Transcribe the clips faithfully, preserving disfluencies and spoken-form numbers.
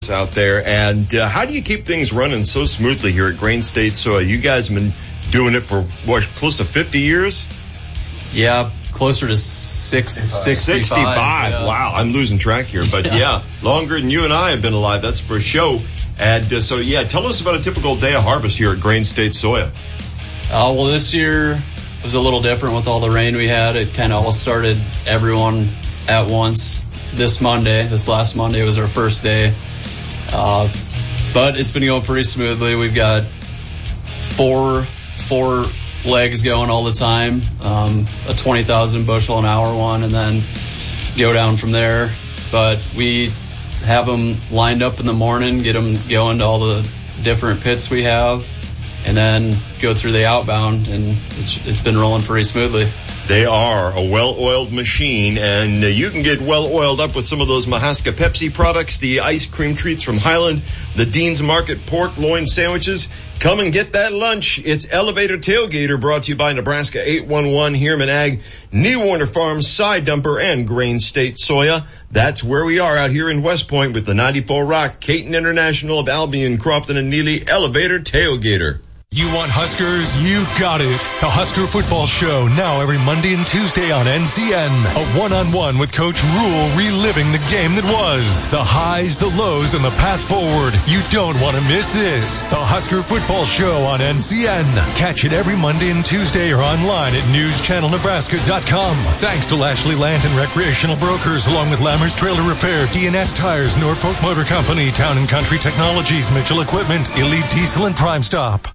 out there. And uh, how do you keep things running so smoothly here at Grain State Soy? You guys have been doing it for, what, close to fifty years? Yeah, closer to six, sixty-five. sixty-five. Yeah. Wow, I'm losing track here. But yeah. yeah, longer than you and I have been alive, that's for sure. And uh, so, yeah, tell us about a typical day of harvest here at Grain State Soy. Uh, well, this year was a little different with all the rain we had. It kind of all started everyone at once. This Monday, this last Monday was our first day. Uh, but it's been going pretty smoothly. We've got four four legs going all the time, um, a twenty thousand bushel an hour one, and then go down from there. But we have them lined up in the morning, get them going to all the different pits we have, and then go through the outbound, and it's, it's been rolling pretty smoothly. They are a well-oiled machine, and uh, you can get well-oiled up with some of those Mahaska Pepsi products, the ice cream treats from Highland, the Dean's Market pork loin sandwiches. Come and get that lunch. It's Elevator Tailgater, brought to you by Nebraska eight one one, Heerman Ag, New Warner Farms, Side Dumper, and Grain State Soya. That's where we are out here in West Point with the ninety-four Rock, Caton International of Albion, Crofton, and Neely Elevator Tailgater. You want Huskers? You got it. The Husker Football Show, now every Monday and Tuesday on N C N. A one-on-one with Coach Rule, reliving the game that was. The highs, the lows, and the path forward. You don't want to miss this. The Husker Football Show on N C N. Catch it every Monday and Tuesday or online at news channel nebraska dot com. Thanks to Lashley Land and Recreational Brokers, along with Lammers Trailer Repair, D N S Tires, Norfolk Motor Company, Town and Country Technologies, Mitchell Equipment, Elite Diesel, and Prime Stop.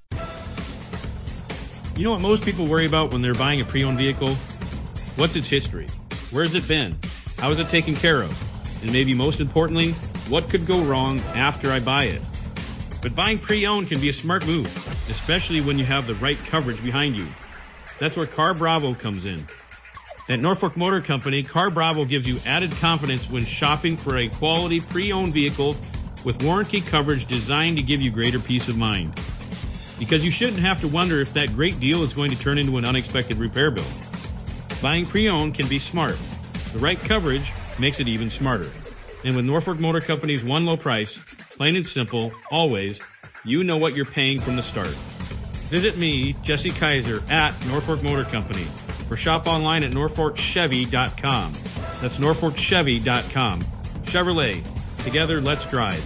You know what most people worry about when they're buying a pre-owned vehicle? What's its history? Where's it been? How is it taken care of? And maybe most importantly, what could go wrong after I buy it? But buying pre-owned can be a smart move, especially when you have the right coverage behind you. That's where Car Bravo comes in. At Norfolk Motor Company, Car Bravo gives you added confidence when shopping for a quality pre-owned vehicle with warranty coverage designed to give you greater peace of mind. Because you shouldn't have to wonder if that great deal is going to turn into an unexpected repair bill. Buying pre-owned can be smart. The right coverage makes it even smarter. And with Norfolk Motor Company's one low price, plain and simple, always, you know what you're paying from the start. Visit me, Jesse Kaiser, at Norfolk Motor Company, or shop online at norfolk chevy dot com. That's norfolk chevy dot com. Chevrolet. Together, let's drive.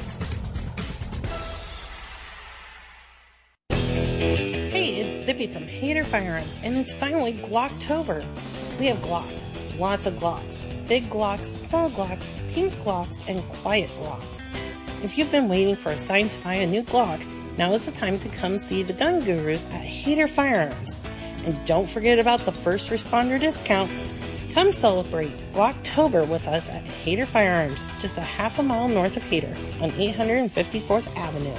Zippy from Hader Firearms, and it's finally Glocktober. We have Glocks, lots of Glocks, big Glocks, small Glocks, pink Glocks, and quiet Glocks. If you've been waiting for a sign to buy a new Glock, now is the time to come see the gun gurus at Hader Firearms. And don't forget about the first responder discount. Come celebrate Glocktober with us at Hader Firearms, just a half a mile north of Hader on eight hundred fifty-fourth Avenue.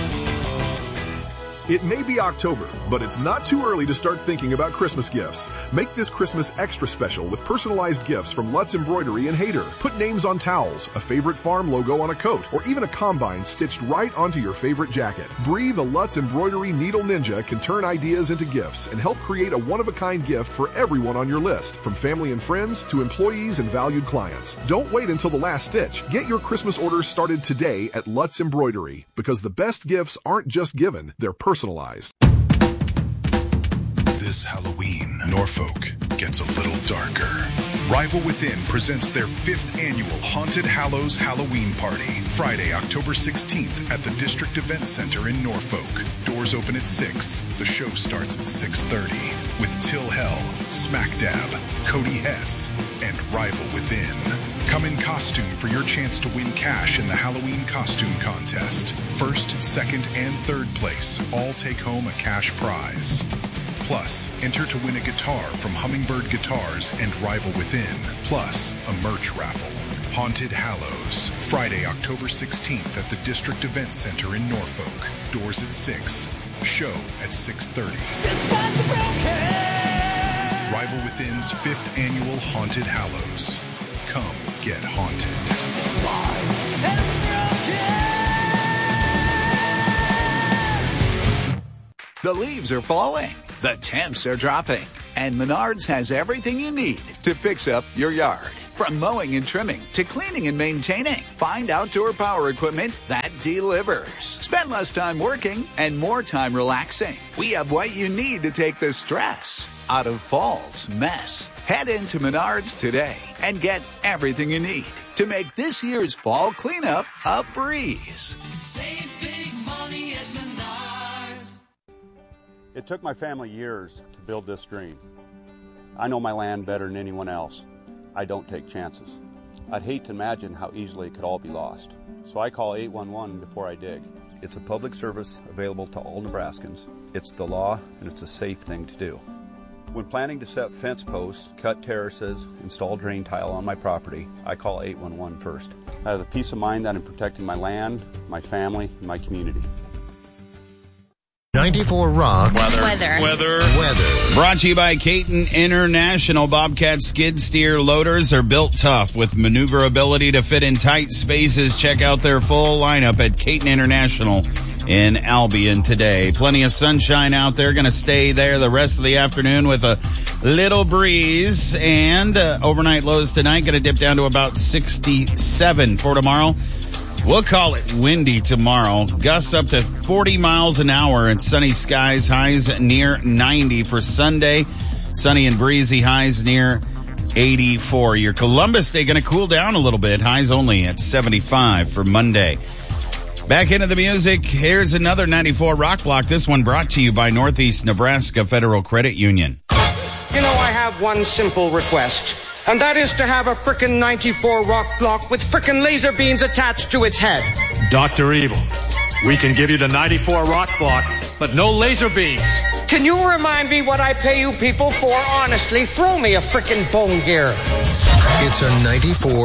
It may be October, but it's not too early to start thinking about Christmas gifts. Make this Christmas extra special with personalized gifts from Lutz Embroidery and Hader. Put names on towels, a favorite farm logo on a coat, or even a combine stitched right onto your favorite jacket. Bree, the Lutz Embroidery Needle Ninja, can turn ideas into gifts and help create a one-of-a-kind gift for everyone on your list, from family and friends to employees and valued clients. Don't wait until the last stitch. Get your Christmas orders started today at Lutz Embroidery, because the best gifts aren't just given, they're personalized. Personalized. This Halloween, Norfolk gets a little darker. Rival Within presents their fifth annual Haunted Hallows Halloween Party, Friday, October sixteenth at the District Event Center in Norfolk. Doors open at six. The show starts at six thirty with Till Hell, Smack Dab, Cody Hess, and Rival Within. Come in costume for your chance to win cash in the Halloween costume contest. First, second, and third place all take home a cash prize. Plus, enter to win a guitar from Hummingbird Guitars and Rival Within, plus a merch raffle. Haunted Hallows, Friday, October sixteenth at the District Event Center in Norfolk. Doors at six. Show at six thirty. Rival Within's fifth annual Haunted Hallows. Come get haunted. The leaves are falling, the temps are dropping, and Menards has everything you need to fix up your yard. From mowing and trimming to cleaning and maintaining, find outdoor power equipment that delivers. Spend less time working and more time relaxing. We have what you need to take the stress out of fall's mess. Head into Menards today and get everything you need to make this year's fall cleanup a breeze. Save big money at Menards. It took my family years to build this dream. I know my land better than anyone else. I don't take chances. I'd hate to imagine how easily it could all be lost. So I call eight one one before I dig. It's a public service available to all Nebraskans. It's the law, and it's a safe thing to do. When planning to set fence posts, cut terraces, install drain tile on my property, I call eight one one first. I have the peace of mind that I'm protecting my land, my family, and my community. ninety-four Rock. Weather. Weather. Weather. Weather. Brought to you by Caton International. Bobcat skid steer loaders are built tough with maneuverability to fit in tight spaces. Check out their full lineup at Caton International in Albion today. Plenty of sunshine out there. Going to stay there the rest of the afternoon with a little breeze. And uh, overnight lows tonight going to dip down to about sixty-seven for tomorrow. We'll call it windy tomorrow. Gusts up to forty miles an hour and sunny skies. Highs near ninety for Sunday. Sunny and breezy, highs near eighty-four. Your Columbus Day going to cool down a little bit. Highs only at seventy-five for Monday. Back into the music. Here's another ninety-four Rock Block. This one brought to you by Northeast Nebraska Federal Credit Union. You know, I have one simple request, and that is to have a frickin' ninety-four Rock Block with frickin' laser beams attached to its head. Doctor Evil, we can give you the ninety-four Rock Block, but no laser beams. Can you remind me what I pay you people for? Honestly, throw me a frickin' bone here. It's a ninety-four